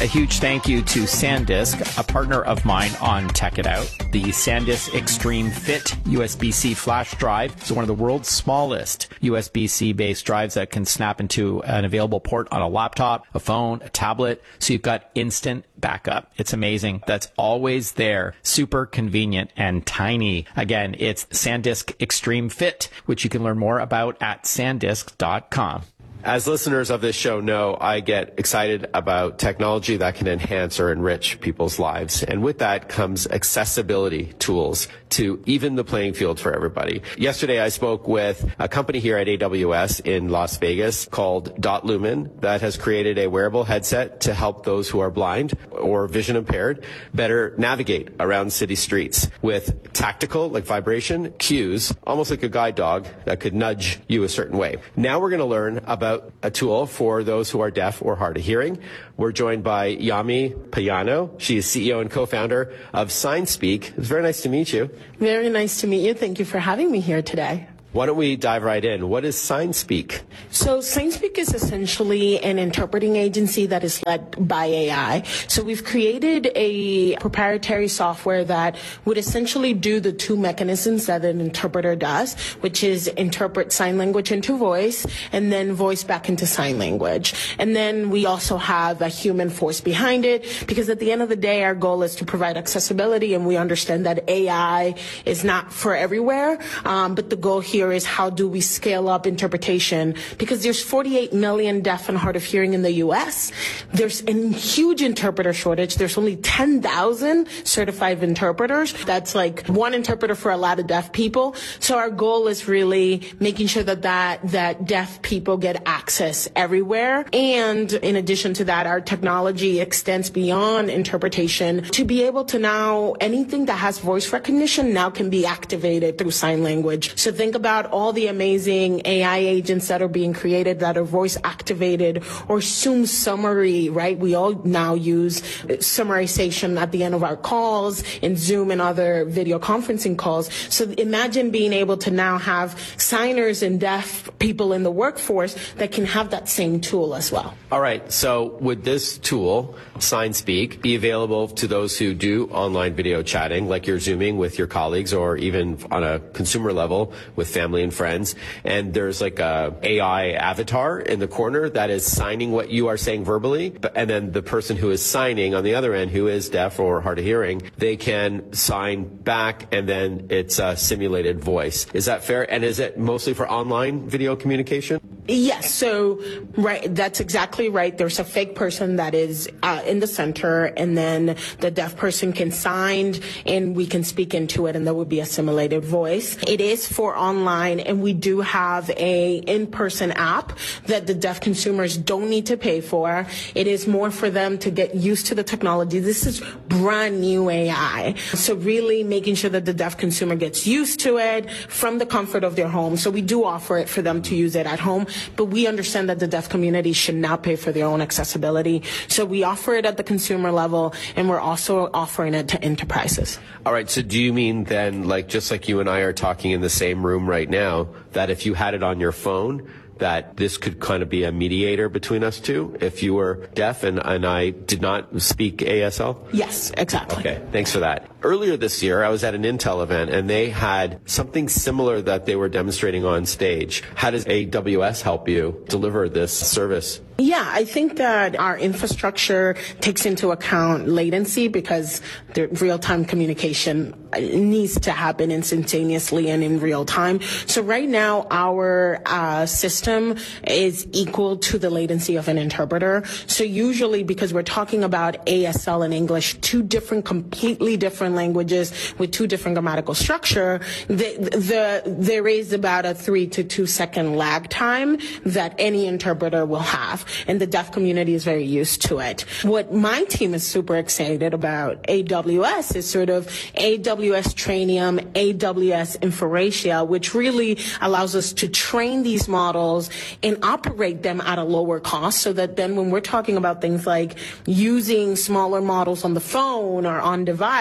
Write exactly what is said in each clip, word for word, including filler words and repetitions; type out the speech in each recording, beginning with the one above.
A huge thank you to SanDisk, a partner of mine on Tech It Out. The SanDisk Extreme Fit U S B-C flash drive is one of the world's smallest U S B-C based drives that can snap into an available port on a laptop, a phone, a tablet, so you've got instant backup. It's amazing. That's always there. Super convenient and tiny. Again, it's SanDisk Extreme Fit, which you can learn more about at sandisk dot com. As listeners of this show know, I get excited about technology that can enhance or enrich people's lives. And with that comes accessibility tools to even the playing field for everybody. Yesterday, I spoke with a company here at A W S in Las Vegas called Dot Lumen that has created a wearable headset to help those who are blind or vision impaired better navigate around city streets with tactical, like vibration, cues, almost like a guide dog that could nudge you a certain way. Now we're going to learn about a tool for those who are deaf or hard of hearing. We're joined by Yami Payano. She is C E O and co-founder of SignSpeak. It's very nice to meet you. Very nice to meet you. Thank you for having me here today. Why don't we dive right in? What is SignSpeak? So SignSpeak is essentially an interpreting agency that is led by A I. So we've created a proprietary software that would essentially do the two mechanisms that an interpreter does, which is interpret sign language into voice and then voice back into sign language. And then we also have a human force behind it, because at the end of the day, our goal is to provide accessibility, and we understand that A I is not for everywhere, um, but the goal here is how do we scale up interpretation, because there's forty-eight million deaf and hard of hearing in the U S. There's a huge interpreter shortage. There's only ten thousand certified interpreters. That's like one interpreter for a lot of deaf people. So our goal is really making sure that that, that deaf people get access everywhere. And in addition to that, our technology extends beyond interpretation to be able to now, anything that has voice recognition now can be activated through sign language. So think about all the amazing A I agents that are being created that are voice activated, or Zoom summary, right? We all now use summarization at the end of our calls in Zoom and other video conferencing calls. So imagine being able to now have signers and deaf people in the workforce that can have that same tool as well. All right. So would this tool, SignSpeak, be available to those who do online video chatting, like you're Zooming with your colleagues, or even on a consumer level with family and friends, and there's like a A I avatar in the corner that is signing what you are saying verbally, and then the person who is signing on the other end, who is deaf or hard of hearing, they can sign back, and then it's a simulated voice. Is that fair? And is it mostly for online video communication? Yes, so right, that's exactly right. There's a fake person that is uh, in the center, and then the deaf person can sign, and we can speak into it, and there would be a simulated voice. It is for online, and we do have a in-person app that the deaf consumers don't need to pay for. It is more for them to get used to the technology. This is brand new A I, so really making sure that the deaf consumer gets used to it from the comfort of their home. So we do offer it for them to use it at home, but we understand that the deaf community should not pay for their own accessibility. So we offer it at the consumer level, and we're also offering it to enterprises. All right. So do you mean then, like, just like you and I are talking in the same room right now, that if you had it on your phone, that this could kind of be a mediator between us two if you were deaf and, and I did not speak A S L? Yes, exactly. Okay, thanks for that. Earlier this year, I was at an Intel event, and they had something similar that they were demonstrating on stage. How does A W S help you deliver this service? Yeah, I think that our infrastructure takes into account latency, because the real-time communication needs to happen instantaneously and in real time. So right now, our uh, system is equal to the latency of an interpreter. So usually, because we're talking about A S L and English, two different, completely different languages with two different grammatical structure, the, the, there is about a three to two second lag time that any interpreter will have. And the deaf community is very used to it. What my team is super excited about A W S is sort of A W S Trainium, A W S Inforatia, which really allows us to train these models and operate them at a lower cost, so that then when we're talking about things like using smaller models on the phone or on device,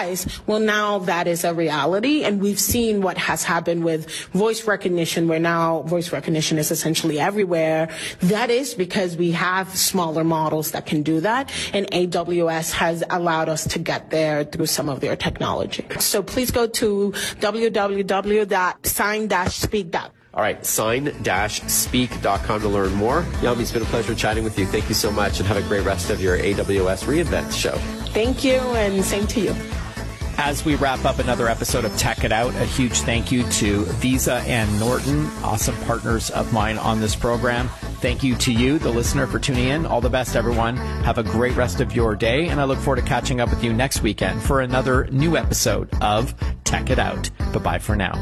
Well, now that is a reality, and we've seen what has happened with voice recognition, where now voice recognition is essentially everywhere. That is because we have smaller models that can do that, and A W S has allowed us to get there through some of their technology. So please go to w w w dot sign dash speak dot com. All right, sign dash speak dot com to learn more. Yami, it's been a pleasure chatting with you. Thank you so much, and have a great rest of your A W S reInvent show. Thank you, and same to you. As we wrap up another episode of Tech It Out, a huge thank you to Visa and Norton, awesome partners of mine on this program. Thank you to you, the listener, for tuning in. All the best, everyone. Have a great rest of your day, and I look forward to catching up with you next weekend for another new episode of Tech It Out. Bye-bye for now.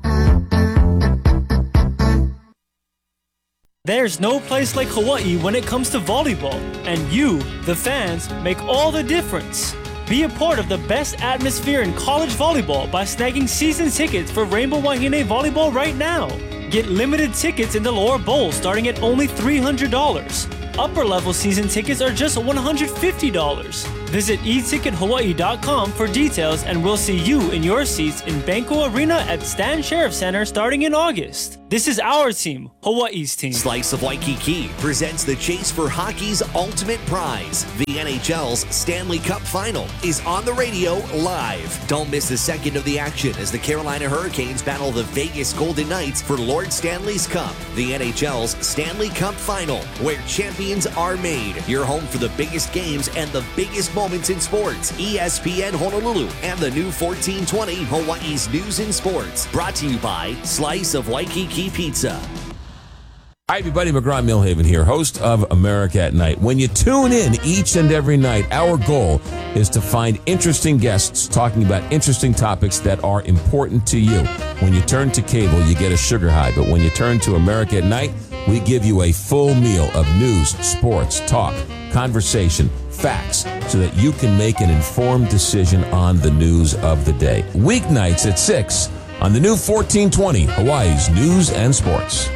There's no place like Hawaii when it comes to volleyball, and you, the fans, make all the difference. Be a part of the best atmosphere in college volleyball by snagging season tickets for Rainbow Wahine Volleyball right now. Get limited tickets in the lower bowl starting at only three hundred dollars. Upper level season tickets are just one hundred fifty dollars. Visit e ticket hawaii dot com for details, and we'll see you in your seats in Banco Arena at Stan Sheriff Center starting in August. This is our team, Hawaii's team. Slice of Waikiki presents the chase for hockey's ultimate prize. The N H L's Stanley Cup Final is on the radio live. Don't miss a second of the action as the Carolina Hurricanes battle the Vegas Golden Knights for Lord Stanley's Cup. The N H L's Stanley Cup Final, where champions are made. Your home for the biggest games and the biggest moments in sports. E S P N Honolulu and the new fourteen twenty Hawaii's News and Sports. Brought to you by Slice of Waikiki Pizza. Hi, everybody. McGraw Millhaven here, host of America at Night. When you tune in each and every night, our goal is to find interesting guests talking about interesting topics that are important to you. When you turn to cable, you get a sugar high. But when you turn to America at Night, we give you a full meal of news, sports, talk, conversation, facts, so that you can make an informed decision on the news of the day. Weeknights at six on the new fourteen twenty Hawaii's News and Sports.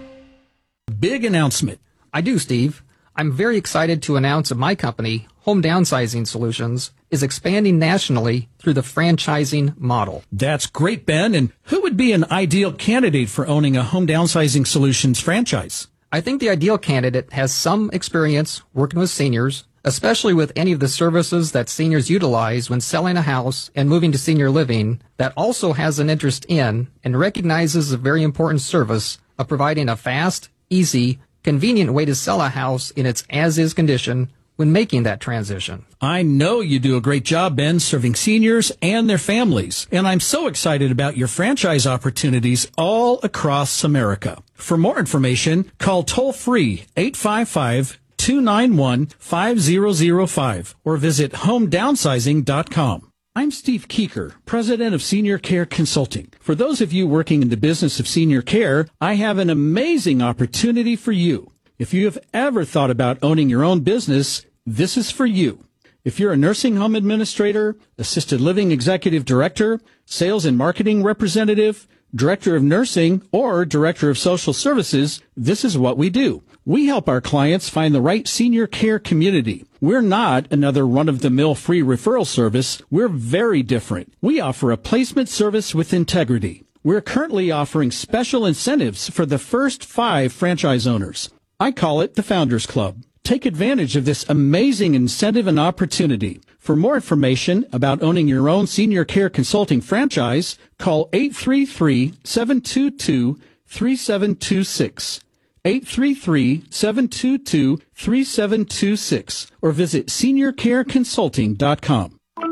Big announcement. I do, Steve. I'm very excited to announce that my company, Home Downsizing Solutions, is expanding nationally through the franchising model. That's great, Ben. And who would be an ideal candidate for owning a Home Downsizing Solutions franchise? I think the ideal candidate has some experience working with seniors, especially with any of the services that seniors utilize when selling a house and moving to senior living, that also has an interest in and recognizes the very important service of providing a fast, easy, convenient way to sell a house in its as-is condition when making that transition. I know you do a great job, Ben, serving seniors and their families. And I'm so excited about your franchise opportunities all across America. For more information, call toll-free eight five five, two nine one, five zero zero five or visit home downsizing dot com. I'm Steve Keeker, president of Senior Care Consulting. For those of you working in the business of senior care, I have an amazing opportunity for you. If you have ever thought about owning your own business, this is for you. If you're a nursing home administrator, assisted living executive director, sales and marketing representative, director of nursing, or director of social services, this is what we do. We help our clients find the right senior care community. We're not another run-of-the-mill free referral service. We're very different. We offer a placement service with integrity. We're currently offering special incentives for the first five franchise owners. I call it the Founders Club. Take advantage of this amazing incentive and opportunity. For more information about owning your own senior care consulting franchise, call eight three three, seven two two, three seven two six. eight three three, seven two two, three seven two six or visit senior care consulting dot com.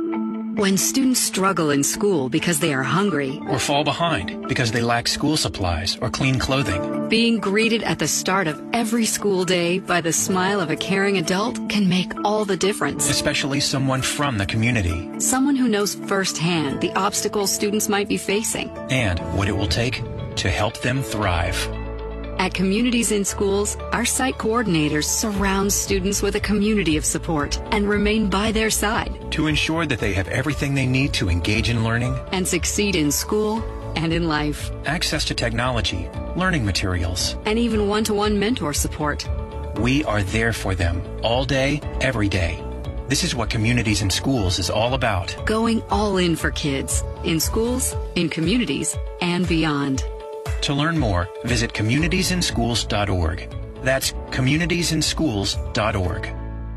When students struggle in school because they are hungry or fall behind because they lack school supplies or clean clothing, being greeted at the start of every school day by the smile of a caring adult can make all the difference. Especially someone from the community. Someone who knows firsthand the obstacles students might be facing and what it will take to help them thrive. At Communities in Schools, our site coordinators surround students with a community of support and remain by their side to ensure that they have everything they need to engage in learning and succeed in school and in life. Access to technology, learning materials, and even one-to-one mentor support. We are there for them all day, every day. This is what Communities in Schools is all about. Going all in for kids, in schools, in communities, and beyond. To learn more, visit communities in schools dot org. That's communities in schools dot org.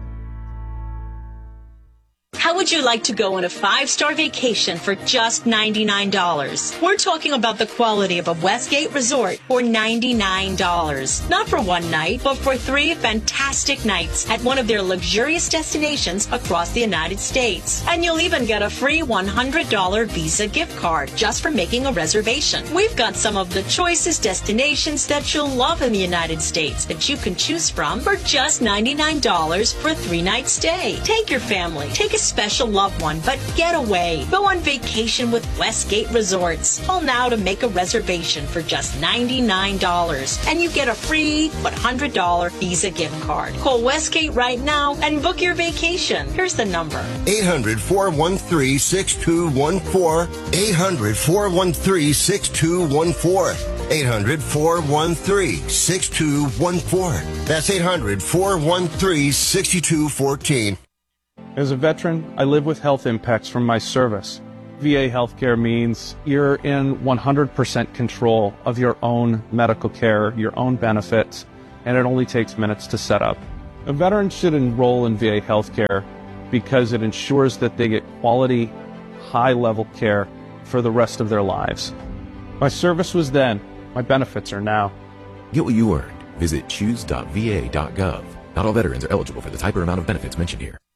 How would you like to go on a five-star vacation for just ninety-nine dollars? We're talking about the quality of a Westgate resort for ninety-nine dollars. Not for one night, but for three fantastic nights at one of their luxurious destinations across the United States. And you'll even get a free one hundred dollars Visa gift card just for making a reservation. We've got some of the choicest destinations that you'll love in the United States that you can choose from for just ninety-nine dollars for a three-night stay. Take your family. Take a special loved one, but get away. Go on vacation with Westgate Resorts. Call now to make a reservation for just ninety-nine dollars, and you get a free one hundred dollars Visa gift card. Call Westgate right now and book your vacation. Here's the number. eight hundred, four one three, six two one four. eight hundred, four one three, six two one four. eight hundred, four one three, six two one four. That's eight hundred, four one three, six two one four. As a veteran, I live with health impacts from my service. V A healthcare means you're in one hundred percent control of your own medical care, your own benefits, and it only takes minutes to set up. A veteran should enroll in V A healthcare because it ensures that they get quality, high-level care for the rest of their lives. My service was then, my benefits are now. Get what you earned. Visit choose dot v a dot gov. Not all veterans are eligible for the type or amount of benefits mentioned here.